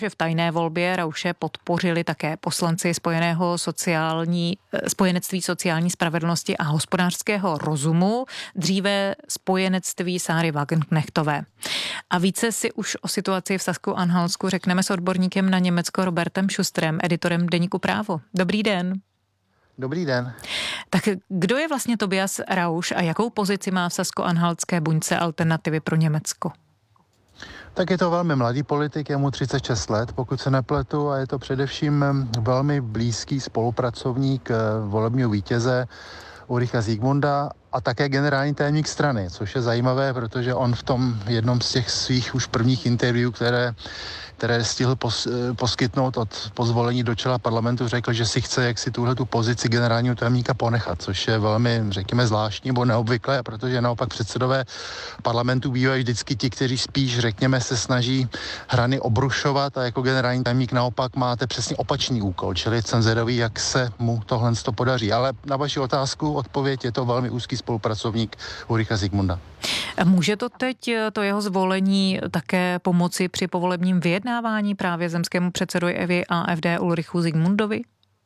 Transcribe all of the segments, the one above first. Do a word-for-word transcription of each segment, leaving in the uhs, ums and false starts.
že v tajné volbě Rauše podpořili také poslanci Spojeného sociální, spojenectví sociální spravedlnosti a hospodářského rozumu, dříve spojenectví Sáry Wagenknechtové. A více si už o situaci v Sasku-Anhaltsku řekneme s odborníkem na Německo Robertem Schusterem, editorem deníku Právo. Dobrý den. Dobrý den. Tak kdo je vlastně Tobias Rauš a jakou pozici má v sasko-anhaltské buňce Alternativy pro Německo? Tak je to velmi mladý politik, je mu třicet šest let, pokud se nepletu, a je to především velmi blízký spolupracovník volebního vítěze Ulricha Zikmunda a také generální tajemník strany, což je zajímavé, protože on v tom jednom z těch svých už prvních interview, které, které stihl pos, poskytnout od pozvolení do čela parlamentu, řekl, že si chce jaksi tuhle tu pozici generálního tajemníka ponechat, což je velmi, řekněme, zvláštní nebo neobvyklé, protože naopak předsedové parlamentu bývají vždycky ti, kteří spíš, řekněme, se snaží hrany obrušovat, a jako generální tajemník naopak máte přesně opačný úkol, čili jsem zvědavý, jak se mu tohle to podaří. Ale na vaši otázku odpověď je to velmi úzký spolupracovník Ulricha Zikmunda. Může to teď, to jeho zvolení, také pomoci při povolebním vyjednávání právě zemskému předsedovi A F D Ulrichu Zikmundovi?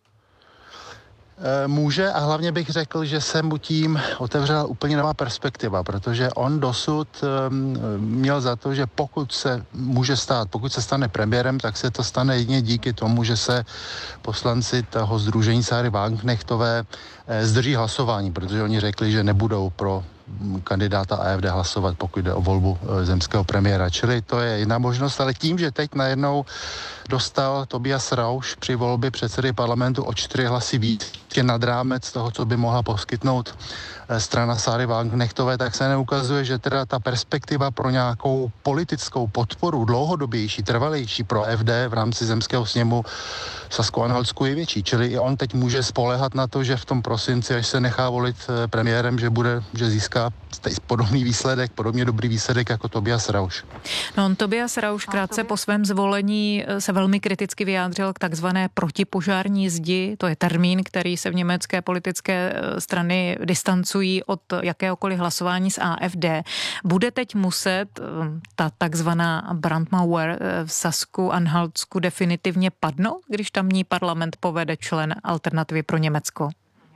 Může, a hlavně bych řekl, že se mu tím otevřela úplně nová perspektiva, protože on dosud měl za to, že pokud se může stát, pokud se stane premiérem, tak se to stane jedině díky tomu, že se poslanci toho sdružení Sáry Wagenknechtové zdrží hlasování, protože oni řekli, že nebudou pro kandidáta A F D hlasovat, pokud jde o volbu zemského premiéra. Čili to je jedna možnost, ale tím, že teď najednou dostal Tobias Rauš při volbě předsedy parlamentu o čtyři hlasy víc nad rámec toho, co by mohla poskytnout strana Sáry Wagenknechtové, tak se neukazuje, že teda ta perspektiva pro nějakou politickou podporu dlouhodobější, trvalejší pro F D v rámci zemského sněmu v Sasko-Anhaltsku je větší. Čili i on teď může spoléhat na to, že v tom prosinci, až se nechá volit premiérem, že bude, že získá podobný výsledek, podobně dobrý výsledek jako Tobias Rauš. No, on Tobias Rauš krátce po svém zvolení se velmi kriticky vyjádřil k takzvané protipožární zdi. To je termín, který se v německé politické strany distancují od jakéhokoliv hlasování s A F D. Bude teď muset ta takzvaná Brandmauer v Sasku-Anhaltsku definitivně padnout, když tamní parlament povede člen Alternativy pro Německo?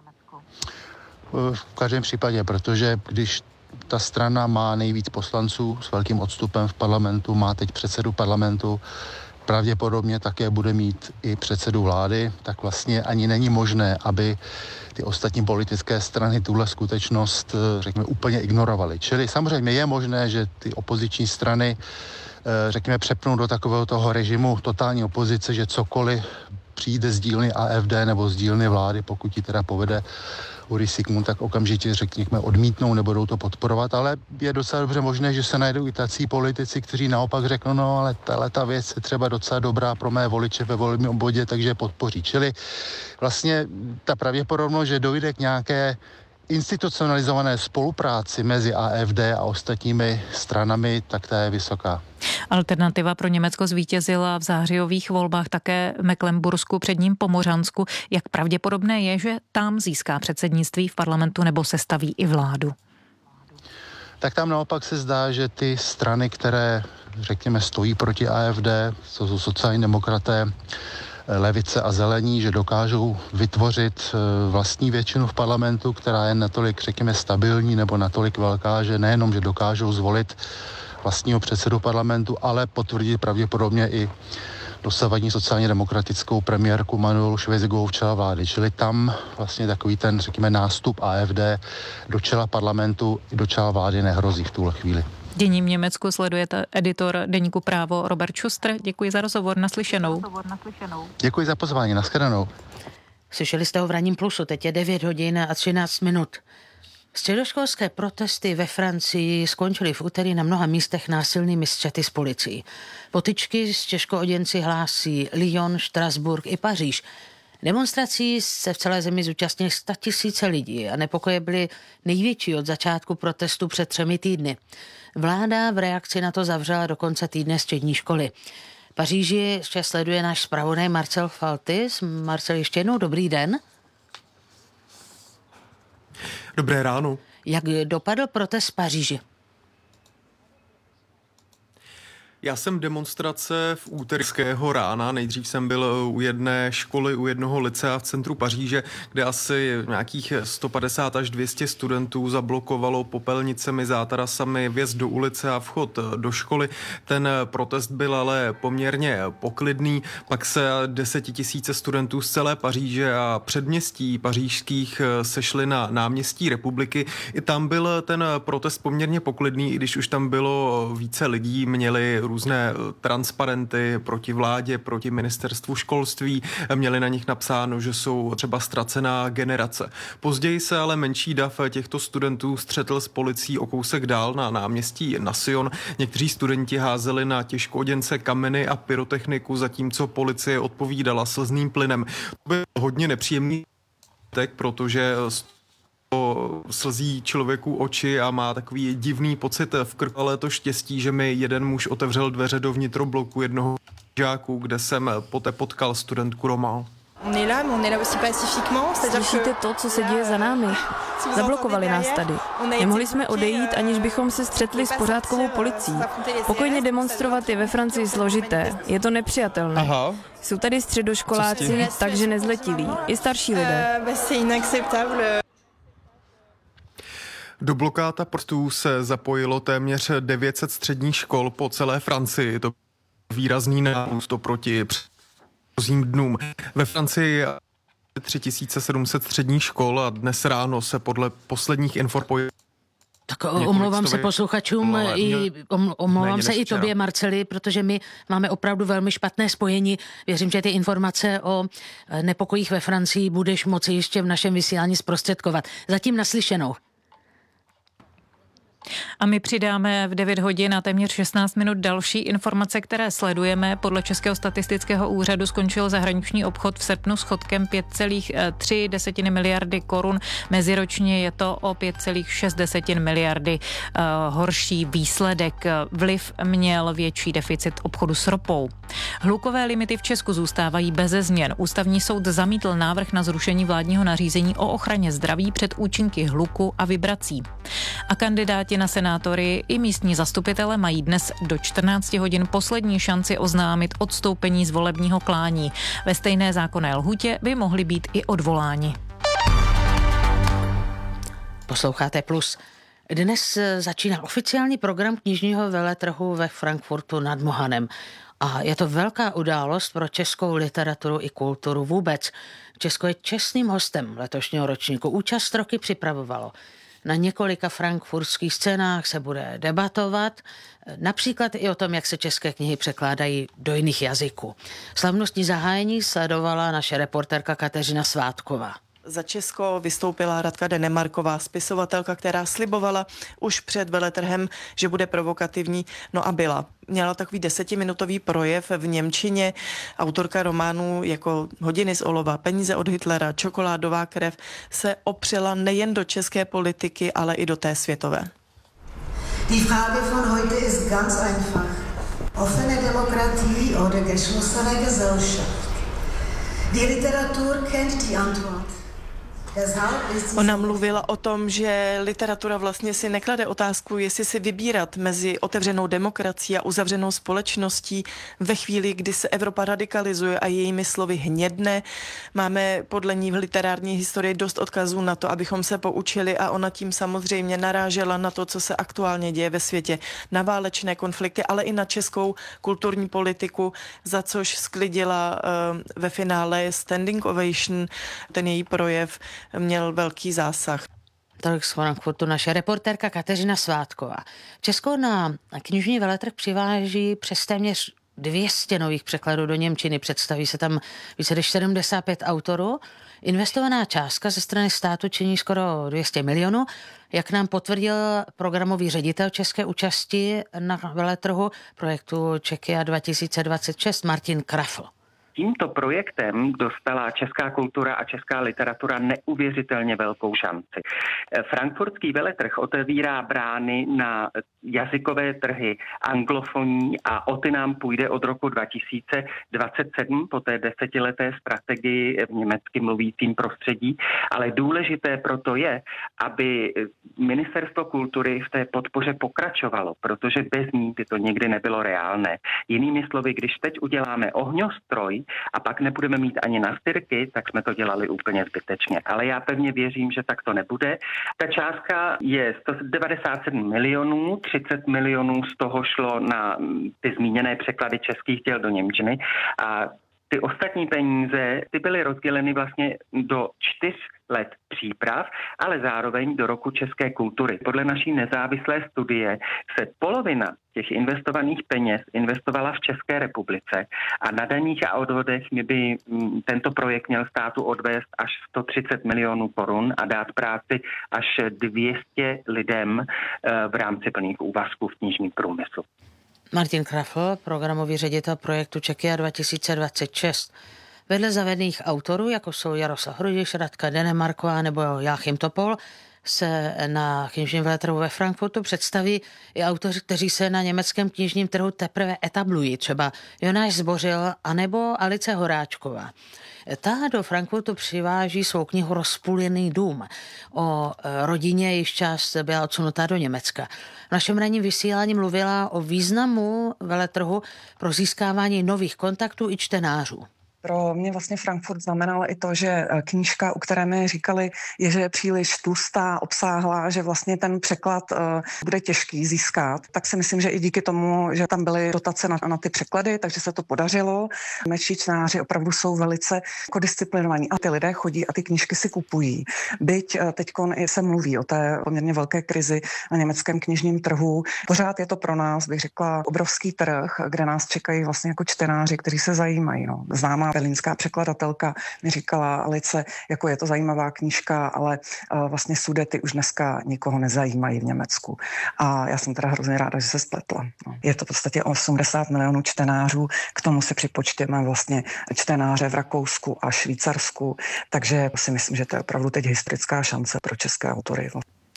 V každém případě, protože když ta strana má nejvíc poslanců s velkým odstupem v parlamentu, má teď předsedu parlamentu, pravděpodobně také bude mít i předsedu vlády, tak vlastně ani není možné, aby ty ostatní politické strany tuhle skutečnost, řekněme, úplně ignorovaly. Čili samozřejmě je možné, že ty opoziční strany, řekněme, přepnou do takového toho režimu totální opozice, že cokoliv přijde z dílny A F D nebo z dílny vlády, pokud ji teda povede Ulrich Zikmund, tak okamžitě, řekněme, odmítnou, nebudou to podporovat, ale je docela dobře možné, že se najdou i tací politici, kteří naopak řeknou, no ale tahle ta věc je třeba docela dobrá pro mé voliče ve volebním obvodě, takže podpoří. Čili vlastně ta pravděpodobnost, že dojde k nějaké institucionalizované spolupráci mezi A F D a ostatními stranami, tak ta je vysoká. Alternativa pro Německo zvítězila v zářijových volbách také v Mecklenbursku, předním Pomořansku. Jak pravděpodobné je, že tam získá předsednictví v parlamentu nebo sestaví i vládu? Tak tam naopak se zdá, že ty strany, které, řekněme, stojí proti A F D, to jsou sociální demokraté, levice a zelení, že dokážou vytvořit vlastní většinu v parlamentu, která je natolik, řekněme, stabilní nebo natolik velká, že nejenom, že dokážou zvolit vlastního předsedu parlamentu, ale potvrdit pravděpodobně i dosavadní sociálně demokratickou premiérku Manuelu Schwesigovou v čele vlády. Čili tam vlastně takový ten, řekněme, nástup A F D do čela parlamentu i do čela vlády nehrozí v tuhle chvíli. Děním Německu sledujete editor deníku Právo Robert Schuster. Děkuji za rozhovor, naslyšenou. Děkuji za pozvání, nashledanou. Slyšeli jste ho v Ranním plusu, teď je devět hodin a třináct minut. Středoškolské protesty ve Francii skončily v úterý na mnoha místech násilnými střety s policií. Potyčky s těžkooděnci hlásí Lyon, Štrasburg i Paříž. Demonstrací se v celé zemi zúčastnili statisíce lidí a nepokoje byly největší od začátku protestu před třemi týdny. Vláda v reakci na to zavřela do konce týdne střední školy. Paříži ještě sleduje náš zpravodaj Marcel Faltis. Marcel, ještě jednou dobrý den. Dobré ráno. Jak dopadl protest v Paříži? Já jsem demonstrace v úterského rána, nejdřív jsem byl u jedné školy, u jednoho lycea v centru Paříže, kde asi nějakých sto padesát až dvě stě studentů zablokovalo popelnicemi, zátarasami vjezd do ulice a vchod do školy. Ten protest byl ale poměrně poklidný, pak se desetitisíce studentů z celé Paříže a předměstí pařížských sešli na náměstí Republiky. I tam byl ten protest poměrně poklidný, i když už tam bylo více lidí, měli různé transparenty proti vládě, proti ministerstvu školství, měli na nich napsáno, že jsou třeba ztracená generace. Později se ale menší dav těchto studentů střetl s policií o kousek dál na náměstí Nation. Někteří studenti házeli na těžkooděnce kameny a pyrotechniku, zatímco policie odpovídala slzným plynem. To byl hodně nepříjemný tak, protože slzí člověku oči a má takový divný pocit v krku, ale to štěstí, že mi jeden muž otevřel dveře do vnitrobloku jednoho žáku, kde jsem poté potkal studentku Romal. Slyšíte to, co se děje za námi? Zablokovali nás tady. Nemohli jsme odejít, aniž bychom se střetli s pořádkovou policií. Pokojně demonstrovat je ve Francii složité. Je to nepřijatelné. Aha. Jsou tady středoškoláci, takže nezletilí. I starší lidé. Do blokáta protestů se zapojilo téměř devět set středních škol po celé Francii. To výrazný nárůst oproti předchozím dnům. Ve Francii tři tisíce sedm set středních škol a dnes ráno se podle posledních informací. Tak omlouvám se posluchačům, i, omlouvám se i tobě, Marceli, protože my máme opravdu velmi špatné spojení. Věřím, že ty informace o nepokojích ve Francii budeš moci ještě v našem vysílání zprostředkovat. Zatím naslyšenou. A my přidáme v devět hodin a téměř šestnáct minut další informace, které sledujeme. Podle Českého statistického úřadu skončil zahraniční obchod v srpnu schodkem pět celá tři miliardy korun. Meziročně je to o pět celá šest miliardy uh, horší výsledek. Vliv měl větší deficit obchodu s ropou. Hlukové limity v Česku zůstávají beze změn. Ústavní soud zamítl návrh na zrušení vládního nařízení o ochraně zdraví před účinky hluku a vibrací. A kandidáti na senátory i místní zastupitele mají dnes do čtrnácti hodin poslední šanci oznámit odstoupení z volebního klání. Ve stejné zákonné lhůtě by mohli být i odvoláni. Posloucháte Plus. Dnes začíná oficiální program knižního veletrhu ve Frankfurtu nad Mohanem. A je to velká událost pro českou literaturu i kulturu vůbec. Česko je čestným hostem letošního ročníku. Účast roky připravovalo. Na několika frankfurtských scénách se bude debatovat, například i o tom, jak se české knihy překládají do jiných jazyků. Slavnostní zahájení sledovala naše reportérka Kateřina Svátková. Za Česko vystoupila Radka Denemarková, spisovatelka, která slibovala už před veletrhem, že bude provokativní, no a byla. Měla takový desetiminutový projev v němčině. Autorka románů jako Hodiny z olova, Peníze od Hitlera, Čokoládová krev se opřela nejen do české politiky, ale i do té světové. Die Frage von heute ist ganz einfach. Offene Demokratie oder geschlossene Gesellschaft? Die Literatur kennt die Antwort. Ona mluvila o tom, že literatura vlastně si neklade otázku, jestli si vybírat mezi otevřenou demokracií a uzavřenou společností ve chvíli, kdy se Evropa radikalizuje a jejími slovy hnědne. Máme podle ní v literární historii dost odkazů na to, abychom se poučili, a ona tím samozřejmě narážela na to, co se aktuálně děje ve světě, na válečné konflikty, ale i na českou kulturní politiku, za což sklidila uh, ve finále standing ovation, ten její projev měl velký zásah. Tolik z Frankfurtu naše reportérka Kateřina Svátková. Česko na knižní veletrh přiváží přes téměř dvě stě nových překladů do němčiny. Představí se tam více než sedmdesát pět autorů. Investovaná částka ze strany státu činí skoro dvě stě milionů. Jak nám potvrdil programový ředitel české účasti na veletrhu projektu Czechia dva tisíce dvacet šest Martin Krafl. tímto projektem dostala česká kultura a česká literatura neuvěřitelně velkou šanci. Frankfurtský veletrh otevírá brány na jazykové trhy anglofonní a o ty nám půjde od roku dva tisíce dvacet sedm po té desetileté strategii v německy mluvícím prostředí, ale důležité proto je, aby Ministerstvo kultury v té podpoře pokračovalo, protože bez ní by to nikdy nebylo reálné. Jinými slovy, když teď uděláme ohňostroj a pak nebudeme mít ani nastyrky, tak jsme to dělali úplně zbytečně. Ale já pevně věřím, že tak to nebude. Ta částka je sto devadesát sedm milionů, třicet milionů z toho šlo na ty zmíněné překlady českých děl do němčiny a ty ostatní peníze, ty byly rozděleny vlastně do čtyř let příprav, ale zároveň do roku české kultury. Podle naší nezávislé studie se polovina těch investovaných peněz investovala v České republice a na daních a odvodech mi by tento projekt měl státu odvést až sto třicet milionů korun a dát práci až dvě stě lidem v rámci plných úvazků v knižním průmyslu. Martin Krafl, programový ředitel projektu Czechia dva tisíce dvacet šest. Vedle zavedených autorů, jako jsou Jaroslav Hrudiš, Radka Denemarková nebo Jáchym Topol, se na knižním veletrhu ve Frankfurtu představí i autoři, kteří se na německém knižním trhu teprve etablují, třeba Jonáš Zbořil anebo Alice Horáčková. Ta do Frankfurtu přiváží svou knihu Rozpůlený dům o rodině, jejíž část byla odsunutá do Německa. V našem ranním vysílání mluvila o významu veletrhu pro získávání nových kontaktů i čtenářů. Pro mě vlastně Frankfurt znamenal i to, že knížka, u které mi říkali, je, že je příliš tlustá, obsáhlá, že vlastně ten překlad uh, bude těžký získat. Tak si myslím, že i díky tomu, že tam byly dotace na, na ty překlady, takže se to podařilo. Mečí čtenáři opravdu jsou velice jako disciplinovaní a ty lidé chodí a ty knížky si kupují. Byť uh, teďkon i se mluví o té poměrně velké krizi na německém knižním trhu. Pořád je to pro nás, bych řekla, obrovský trh, kde nás čekají vlastně jako čtenáři, kteří se zajímají. No. Známá berlínská překladatelka mi říkala, Alice, jako je to zajímavá knížka, ale uh, vlastně Sudety už dneska nikoho nezajímají v Německu. A já jsem teda hrozně ráda, že se spletla. No. Je to v podstatě osmdesát milionů čtenářů, k tomu si připočtěme vlastně čtenáře v Rakousku a Švýcarsku, takže si myslím, že to je opravdu teď historická šance pro české autory.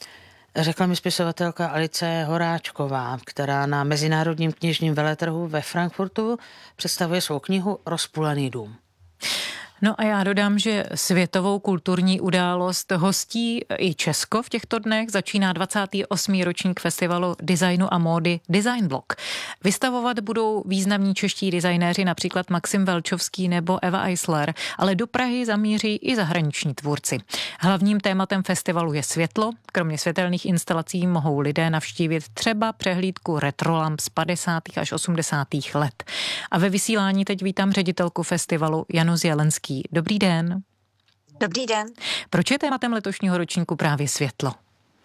Řekla mi spisovatelka Alice Horáčková, která na mezinárodním knižním veletrhu ve Frankfurtu představuje svou knihu Rozpůlený dům. No a já dodám, že světovou kulturní událost hostí i Česko v těchto dnech. Začíná dvacátý osmý ročník festivalu designu a módy Design Block. Vystavovat budou významní čeští designéři, například Maxim Velčovský nebo Eva Eisler, ale do Prahy zamíří i zahraniční tvůrci. Hlavním tématem festivalu je světlo. Kromě světelných instalací mohou lidé navštívit třeba přehlídku retrolamp z padesátých až osmdesátých let. A ve vysílání teď vítám ředitelku festivalu Janu Zjelenský. Dobrý den. Dobrý den. Proč je tématem letošního ročníku právě světlo?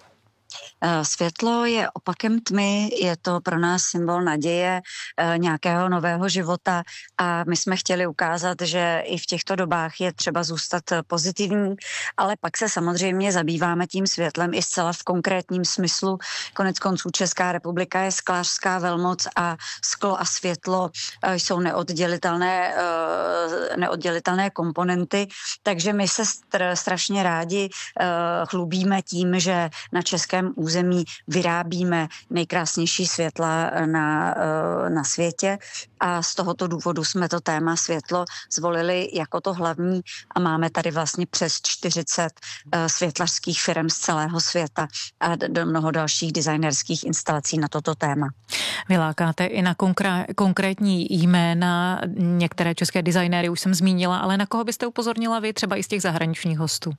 Světlo je opakem tmy, je to pro nás symbol naděje, nějakého nového života a my jsme chtěli ukázat, že i v těchto dobách je třeba zůstat pozitivní, ale pak se samozřejmě zabýváme tím světlem i zcela v konkrétním smyslu. Konec konců Česká republika je sklářská velmoc a sklo a světlo jsou neoddělitelné, neoddělitelné komponenty, takže my se strašně rádi chlubíme tím, že na českém území vyrábíme nejkrásnější světla na, na světě a z tohoto důvodu jsme to téma světlo zvolili jako to hlavní a máme tady vlastně přes čtyřicet světlařských firm z celého světa a do mnoho dalších designerských instalací na toto téma. Vylákáte i na konkré- konkrétní jména, některé české designéry už jsem zmínila, ale na koho byste upozornila vy, třeba i z těch zahraničních hostů?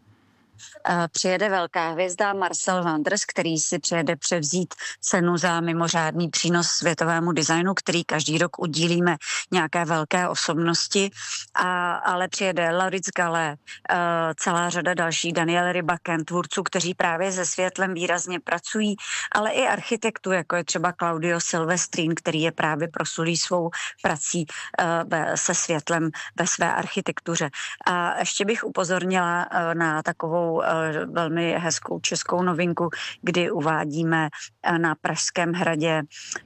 Přijede velká hvězda Marcel Wanders, který si přijede převzít cenu za mimořádný přínos světovému designu, který každý rok udílíme nějaké velké osobnosti, a, ale přijede Laurits Gale, celá řada dalších, Daniel Rybaken, tvůrců, kteří právě se světlem výrazně pracují, ale i architektů, jako je třeba Claudio Silvestrin, který je právě proslulý svou prací se světlem ve své architektuře. A ještě bych upozornila na takovou takovou velmi hezkou českou novinku, kdy uvádíme na Pražském hradě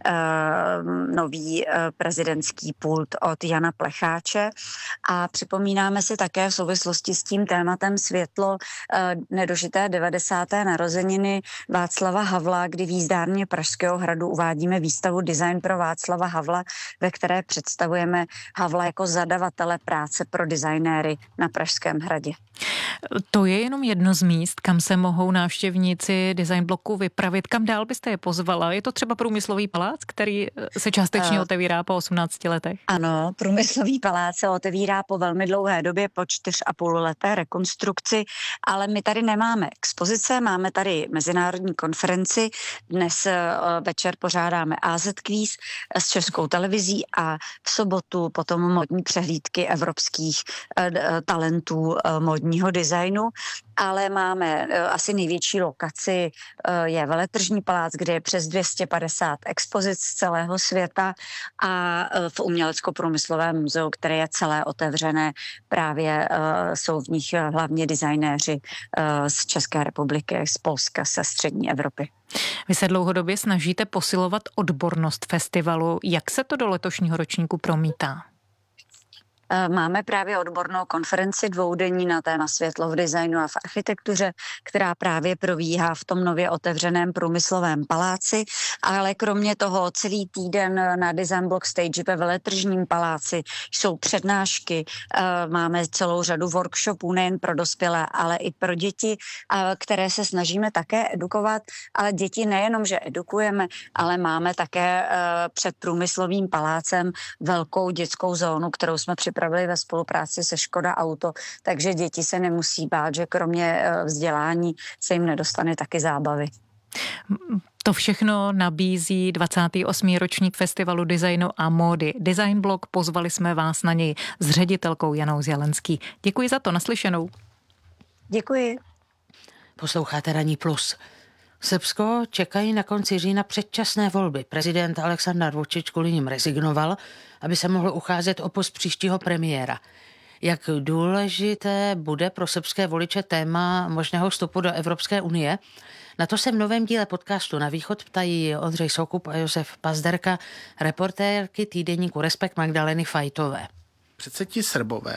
nový prezidentský pult od Jana Plecháče a připomínáme si také v souvislosti s tím tématem světlo nedožité devadesáté narozeniny Václava Havla, kdy v jízdárně Pražského hradu uvádíme výstavu Design pro Václava Havla, ve které představujeme Havla jako zadavatele práce pro designéry na Pražském hradě. To je jenom jedno z míst, kam se mohou návštěvníci Design bloku vypravit. Kam dál byste je pozvala? Je to třeba Průmyslový palác, který se částečně uh, otevírá po osmnácti letech? Ano, Průmyslový palác se otevírá po velmi dlouhé době, po čtyř a půl leté rekonstrukci, ale my tady nemáme expozice, máme tady mezinárodní konferenci. Dnes uh, večer pořádáme á zet Quiz s Českou televizí a v sobotu potom modní přehlídky evropských uh, talentů uh, modního designu, ale máme uh, asi největší lokaci uh, je Veletržní palác, kde je přes dvě stě padesát expozic z celého světa a uh, v Umělecko-průmyslovém muzeu, které je celé otevřené, právě uh, jsou v nich uh, hlavně designéři uh, z České republiky, z Polska, ze střední Evropy. Vy se dlouhodobě snažíte posilovat odbornost festivalu. Jak se to do letošního ročníku promítá? Máme právě odbornou konferenci dvoudenní na téma světlo v designu a v architektuře, která právě probíhá v tom nově otevřeném Průmyslovém paláci, ale kromě toho celý týden na Design Block Stage ve Veletržním paláci jsou přednášky, máme celou řadu workshopů nejen pro dospělé, ale i pro děti, které se snažíme také edukovat, ale děti nejenom, že edukujeme, ale máme také před Průmyslovým palácem velkou dětskou zónu, kterou jsme připravili ve spolupráci se Škoda Auto, takže děti se nemusí bát, že kromě vzdělání se jim nedostane taky zábavy. To všechno nabízí dvacátý osmý ročník festivalu designu a módy Design Block. Pozvali jsme vás na něj s ředitelkou Janou Zjelenský. Děkuji za to, naslyšenou. Děkuji. Posloucháte Ranní plus. Srbsko čekají na konci října předčasné volby. Prezident Aleksandar Vučić kvůli nim rezignoval, aby se mohl ucházet o post příštího premiéra. Jak důležité bude pro srbské voliče téma možného vstupu do Evropské unie? Na to se v novém díle podcastu Na východ ptají Ondřej Soukup a Josef Pazderka, reportérky týdeníku Respekt Magdaleny Fajtové. Přece ti Srbové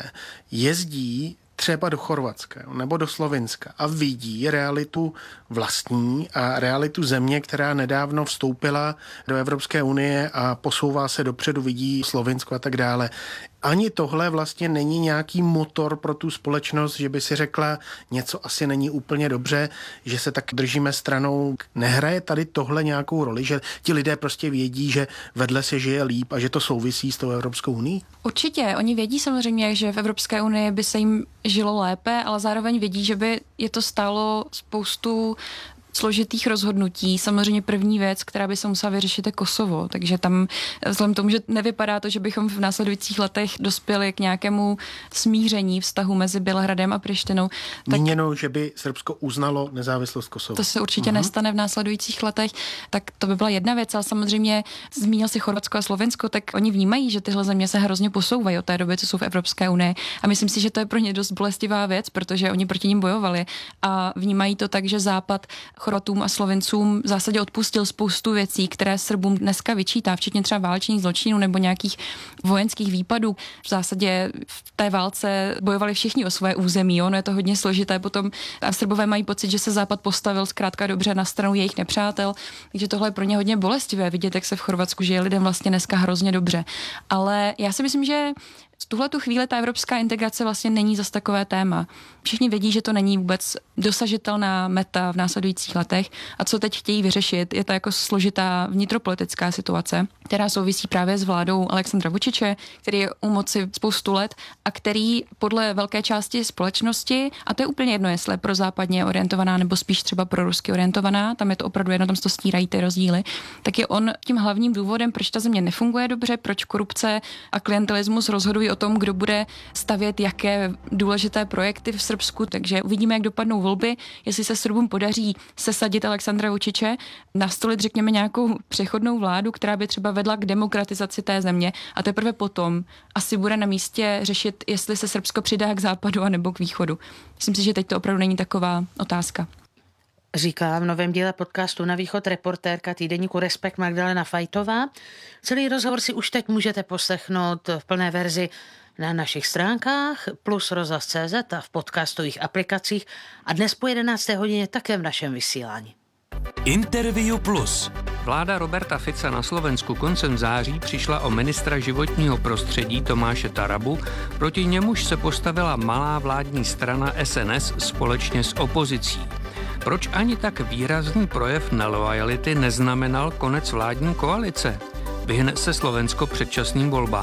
jezdí třeba do Chorvatska nebo do Slovinska a vidí realitu vlastní a realitu země, která nedávno vstoupila do Evropské unie a posouvá se dopředu, vidí Slovinsko a tak dále. Ani tohle vlastně není nějaký motor pro tu společnost, že by si řekla, něco asi není úplně dobře, že se tak držíme stranou. Nehraje tady tohle nějakou roli, že ti lidé prostě vědí, že vedle se žije líp a že to souvisí s tou Evropskou unií? Určitě. Oni vědí samozřejmě, že v Evropské unii by se jim žilo lépe, ale zároveň vědí, že by je to stálo spoustu složitých rozhodnutí. Samozřejmě první věc, která by se musela vyřešit, je Kosovo. Takže tam vzhledem k tomu, že nevypadá to, že bychom v následujících letech dospěli k nějakému smíření vztahu mezi Bělehradem a Prištinou. Tak míněno, že by Srbsko uznalo nezávislost Kosova. To se určitě uh-huh. nestane v následujících letech. Tak to by byla jedna věc, ale samozřejmě zmínil si Chorvatsko a Slovensko, tak oni vnímají, že tyhle země se hrozně posouvají od té doby, co jsou v Evropské unii. A myslím si, že to je pro ně dost bolestivá věc, protože oni proti nim bojovali a vnímají to tak, že Západ Chorvatům a Slovincům v zásadě odpustil spoustu věcí, které Srbům dneska vyčítá, včetně třeba válečných zločinů nebo nějakých vojenských výpadů. V zásadě v té válce bojovali všichni o své území, ono je to hodně složité potom a Srbové mají pocit, že se Západ postavil zkrátka dobře na stranu jejich nepřátel, takže tohle je pro ně hodně bolestivé vidět, jak se v Chorvatsku žije lidem vlastně dneska hrozně dobře. Ale já si myslím, že v tuhletu chvíli ta evropská integrace vlastně není zas takové téma. Všichni vědí, že to není vůbec dosažitelná meta v následujících letech a co teď chtějí vyřešit, je to jako složitá vnitropolitická situace, která souvisí právě s vládou Alexandra Vučiće, který je u moci spoustu let a který podle velké části společnosti, a to je úplně jedno, jestli je pro západně orientovaná nebo spíš třeba pro rusky orientovaná, tam je to opravdu jedno, tam se to stírají ty rozdíly, tak je on tím hlavním důvodem, proč ta země nefunguje dobře, proč korupce a klientelismus rozhodují o tom, kdo bude stavět jaké důležité projekty v Srbsku, takže uvidíme, jak dopadnou volby, jestli se Srbům podaří sesadit Aleksandra Vučiče, nastolit, řekněme, nějakou přechodnou vládu, která by třeba vedla k demokratizaci té země a teprve potom asi bude na místě řešit, jestli se Srbsko přidá k západu a nebo k východu. Myslím si, že teď to opravdu není taková otázka. Říká v novém díle podcastu Na východ reportérka týdeníku Respekt Magdalena Fajtová. Celý rozhovor si už teď můžete poslechnout v plné verzi na našich stránkách plus rozhlas tečka cé zet a v podcastových aplikacích a dnes po jedenácté hodině také v našem vysílání. Interview plus. Vláda Roberta Fica na Slovensku koncem září přišla o ministra životního prostředí Tomáše Tarabu, proti němuž se postavila malá vládní strana es en es společně s opozicí. Proč ani tak výrazný projev neloajality neznamenal konec vládní koalice? Vyhne se Slovensko předčasným volbám?